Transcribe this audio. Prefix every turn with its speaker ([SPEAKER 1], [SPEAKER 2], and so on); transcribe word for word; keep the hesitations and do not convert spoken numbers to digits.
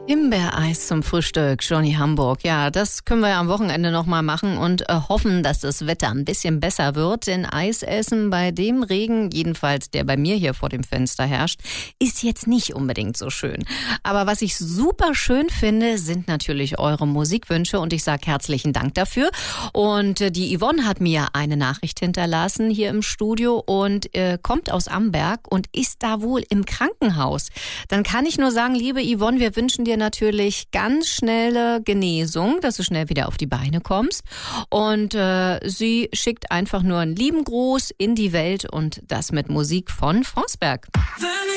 [SPEAKER 1] Himbeereis zum Frühstück, Johnny Hamburg. Ja, das können wir ja am Wochenende nochmal machen und äh, hoffen, dass das Wetter ein bisschen besser wird. Denn Eis essen bei dem Regen, jedenfalls der bei mir hier vor dem Fenster herrscht, ist jetzt nicht unbedingt so schön. Aber was ich super schön finde, sind natürlich eure Musikwünsche und ich sage herzlichen Dank dafür. Und äh, die Yvonne hat mir eine Nachricht hinterlassen hier im Studio und äh, kommt aus Amberg und ist da wohl im Krankenhaus. Dann kann ich nur sagen, liebe Yvonne, wir wünschen dir natürlich ganz schnelle Genesung, dass du schnell wieder auf die Beine kommst. Und äh, sie schickt einfach nur einen lieben Gruß in die Welt und das mit Musik von Fronsberg.